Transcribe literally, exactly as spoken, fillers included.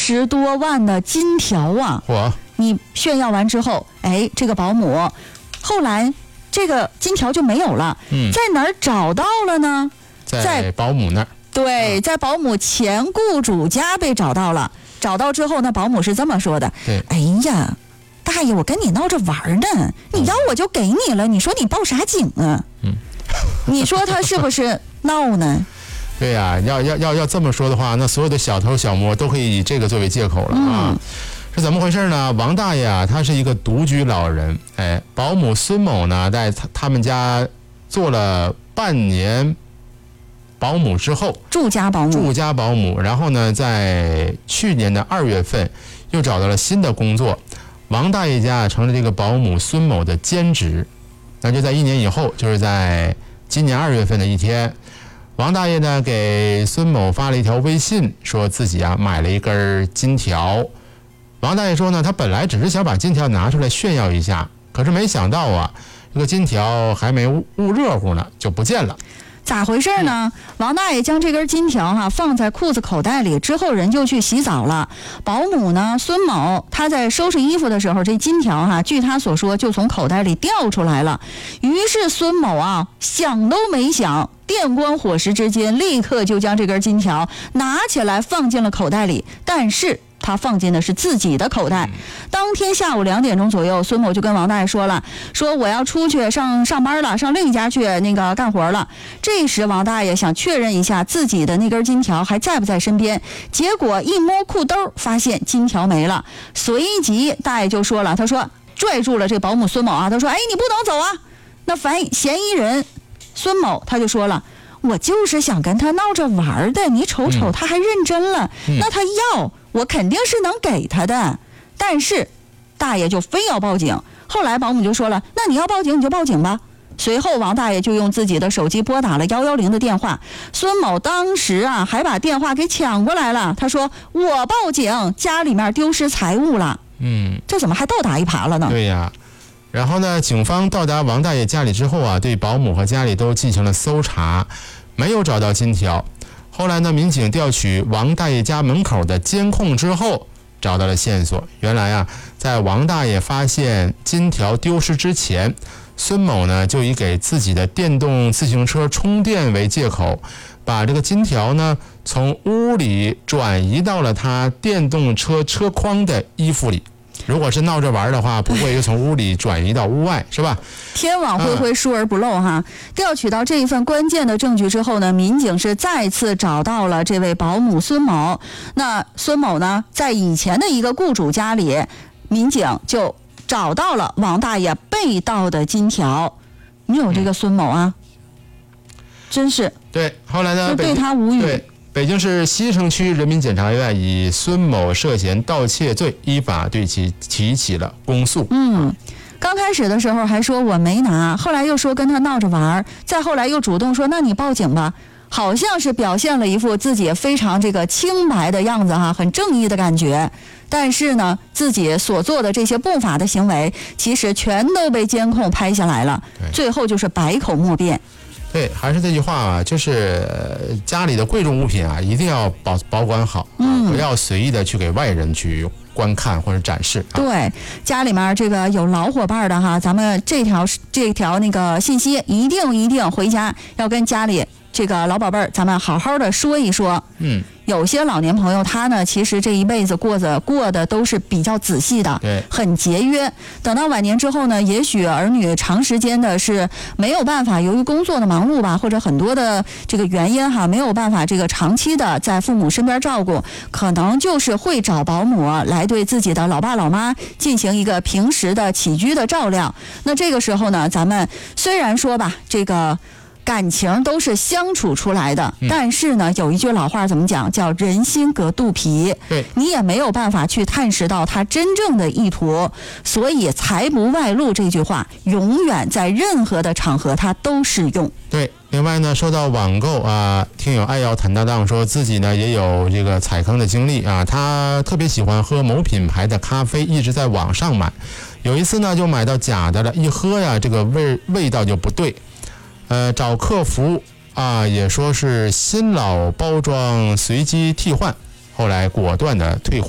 十多万的金条啊！ 我你炫耀完之后，哎，这个保姆后来这个金条就没有了， 嗯， 在哪儿找到了呢？ 在保姆那儿。 对，在保姆前雇主家被找到了。找到之后呢，保姆是这么说的： 对， 哎呀，大爷，我跟你闹着玩呢，你要我就给你了，你说你报啥警啊？ 嗯， 你说他是不是闹呢？ 对呀、啊，要要要要这么说的话，那所有的小偷小摸都可以以这个作为借口了啊。嗯，是怎么回事呢？王大爷啊，他是一个独居老人，哎，保姆孙某呢，在他他们家做了半年保姆之后， 住家保姆， 住家保姆，然后呢，在去年的二月份又找到了新的工作，王大爷家成了这个保姆孙某的兼职。那就在一年以后，就是在今年二月份的一天，王大爷呢给孙某发了一条微信，说自己啊买了一根金条。王大爷说呢，他本来只是想把金条拿出来炫耀一下，可是没想到啊，这个金条还没捂热乎呢，就不见了。 咋回事呢？王大爷将这根金条哈、啊、放在裤子口袋里之后，人就去洗澡了。保姆呢，孙某他在收拾衣服的时候，这金条哈、啊，据他所说就从口袋里掉出来了。于是孙某啊想都没想，电光火石之间，立刻就将这根金条拿起来放进了口袋里。但是他放进的是自己的口袋。当天下午两点钟左右，孙某就跟王大爷说了，说我要出去上上班了，上另一家去那个干活了。这时王大爷想确认一下自己的那根金条还在不在身边，结果一摸裤兜，发现金条没了。随即大爷就说了，他说拽住了这保姆孙某啊，他说，哎，你不能走啊。那反嫌疑人孙某他就说了，我就是想跟他闹着玩的，你瞅瞅他还认真了， 嗯、 那他要我肯定是能给他的。但是大爷就非要报警，后来保姆就说了，那你要报警你就报警吧。随后王大爷就用自己的手机拨打了一一零的电话，孙某当时啊还把电话给抢过来了，他说我报警，家里面丢失财物了。 嗯， 这怎么还倒打一耙了呢？ 对呀。然后呢，警方到达王大爷家里之后啊，对保姆和家里都进行了搜查，没有找到金条。后来呢，民警调取王大爷家门口的监控之后，找到了线索。原来啊，在王大爷发现金条丢失之前，孙某呢就以给自己的电动自行车充电为借口，把这个金条呢从屋里转移到了他电动车车筐的衣服里。如果是闹着玩的话，不会又从屋里转移到屋外，是吧？ 天网恢恢，疏而不漏哈。调取到这一份关键的证据之后呢，民警是再次找到了这位保姆孙某。那孙某呢，在以前的一个雇主家里，民警就找到了王大爷被盗的金条。你有这个孙某啊，真是对。后来呢， 对他无语。 对。北京市西城区人民检察院以孙某涉嫌盗窃罪依法对其提起了公诉。 嗯，刚开始的时候还说我没拿，后来又说跟他闹着玩，再后来又主动说那你报警吧，好像是表现了一副自己非常这个清白的样子哈，很正义的感觉。但是呢，自己所做的这些不法的行为，其实全都被监控拍下来了，最后就是百口莫辩。 对，还是这句话啊，就是家里的贵重物品啊，一定要保保管好，嗯，不要随意的去给外人去观看或者展示。啊、 对，家里面这个有老伙伴的哈，咱们这条这条那个信息一定一定回家要跟家里这个老宝贝儿，咱们好好的说一说。 嗯， 有些老年朋友他呢，其实这一辈子过的过的都是比较仔细的， 对， 很节约。等到晚年之后呢，也许儿女长时间的是没有办法，由于工作的忙碌吧，或者很多的这个原因哈，没有办法这个长期的在父母身边照顾，可能就是会找保姆来对自己的老爸老妈进行一个平时的起居的照料。那这个时候呢，咱们虽然说吧，这个感情都是相处出来的， 嗯、 但是呢，有一句老话怎么讲，叫人心隔肚皮。 对， 你也没有办法去探视到他真正的意图，所以财不外露这句话，永远在任何的场合它都适用。 对，另外呢，说到网购啊，听友爱要坦搭档说自己呢也有这个踩坑的经历啊，他特别喜欢喝某品牌的咖啡，一直在网上买，有一次呢就买到假的了，一喝呀，这个味味道就不对。呃，找客服啊，也说是新老包装随机替换，后来果断的退换。